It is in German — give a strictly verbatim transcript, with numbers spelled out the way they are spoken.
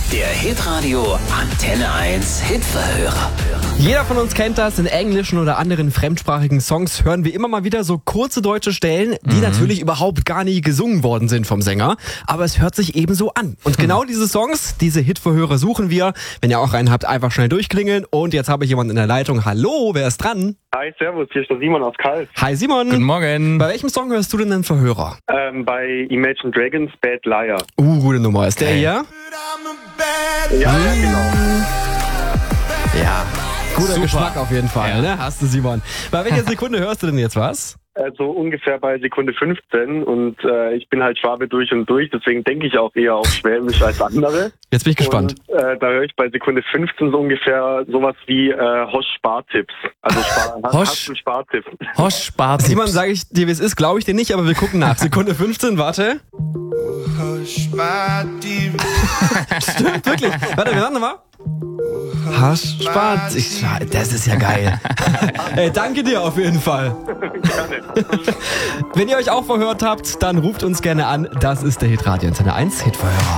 Der Hitradio Antenne eins Hitverhörer. Jeder von uns kennt das. In englischen oder anderen fremdsprachigen Songs hören wir immer mal wieder so kurze deutsche Stellen, die mhm. natürlich überhaupt gar nie gesungen worden sind vom Sänger. Aber es hört sich eben so an. Und genau diese Songs, diese Hitverhörer suchen wir. Wenn ihr auch einen habt, einfach schnell durchklingeln. Und jetzt habe ich jemanden in der Leitung. Hallo, wer ist dran? Hi, servus, hier ist der Simon aus Karls. Hi Simon. Guten Morgen. Bei welchem Song hörst du denn einen Verhörer? Ähm, bei Imagine Dragons, Bad Liar. Uh, gute Nummer. Ist der Hey. hier? Ja, ja, genau. Ja. Guter Super. Geschmack auf jeden Fall, Ja. ne? Hast du, Simon. Bei welcher Sekunde hörst du denn jetzt was? Äh, so ungefähr bei Sekunde fünfzehn und äh, ich bin halt Schwabe durch und durch, deswegen denke ich auch eher auf Schwäbisch als andere. Jetzt bin ich gespannt. Und äh, da höre ich bei Sekunde fünfzehn so ungefähr sowas wie äh, Hosch Spartipps. Also Spar Hosch? hast du Spartipps? Hosch Spartipps. Simon, sage ich dir, wie es ist, glaube ich dir nicht, aber wir gucken nach. Sekunde fünfzehn, warte. Stimmt, wirklich. Warte, wir warten mal. Hasch, Spart. Ich, das ist ja geil. Ey, danke dir auf jeden Fall. Gerne. Wenn ihr euch auch verhört habt, dann ruft uns gerne an. Das ist der Hitradio Antenne eins Hitverhörer.